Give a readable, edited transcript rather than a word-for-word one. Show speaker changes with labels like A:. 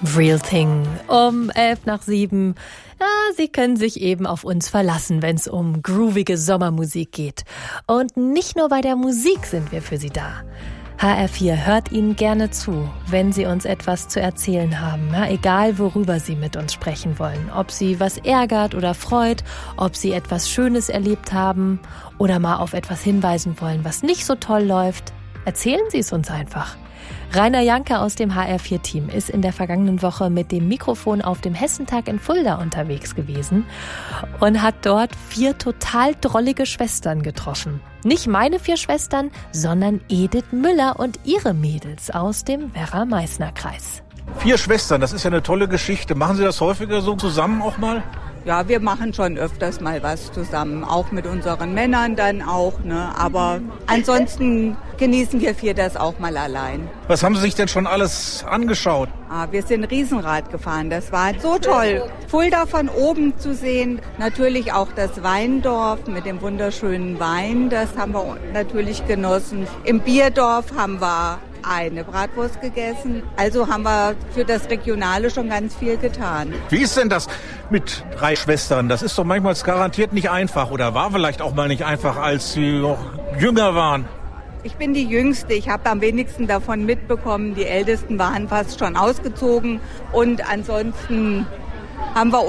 A: Real Thing um 6:11. Ja, Sie können sich eben auf uns verlassen, wenn es um groovige Sommermusik geht. Und nicht nur bei der Musik sind wir für Sie da. HR4 hört Ihnen gerne zu, wenn Sie uns etwas zu erzählen haben. Ja, egal, worüber Sie mit uns sprechen wollen. Ob Sie was ärgert oder freut, ob Sie etwas Schönes erlebt haben oder mal auf etwas hinweisen wollen, was nicht so toll läuft. Erzählen Sie es uns einfach. Rainer Janke aus dem HR4-Team ist in der vergangenen Woche mit dem Mikrofon auf dem Hessentag in Fulda unterwegs gewesen und hat dort 4 total drollige Schwestern getroffen. Nicht meine 4 Schwestern, sondern Edith Müller und ihre Mädels aus dem Werra-Meißner-Kreis.
B: 4 Schwestern, das ist ja eine tolle Geschichte. Machen Sie das häufiger so zusammen auch mal?
C: Ja, wir machen schon öfters mal was zusammen, auch mit unseren Männern dann auch, ne? Aber ansonsten genießen wir 4 das auch mal allein.
B: Was haben Sie sich denn schon alles angeschaut?
C: Wir sind Riesenrad gefahren, das war so toll. Fulda von oben zu sehen, natürlich auch das Weindorf mit dem wunderschönen Wein, das haben wir natürlich genossen. Im Bierdorf haben wir eine Bratwurst gegessen. Also haben wir für das Regionale schon ganz viel getan.
B: Wie ist denn das mit 3 Schwestern? Das ist doch manchmal garantiert nicht einfach oder war vielleicht auch mal nicht einfach, als Sie noch jünger waren.
C: Ich bin die Jüngste. Ich habe am wenigsten davon mitbekommen. Die Ältesten waren fast schon ausgezogen. Und ansonsten haben wir